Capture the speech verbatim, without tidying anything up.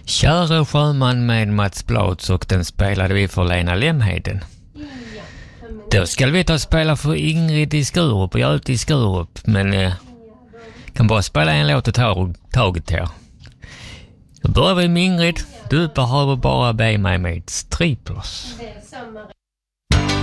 Kära sjöman med Mats Blats, och den spelade vi för Lena Lemheden. Då ska vi ta och spela för Ingrid i Skurup, och jag är ute i Skurup, men eh, kan bara spela en låt och ta taget här. Då börjar vi med Ingrid. Du behöver bara be mig med striplers.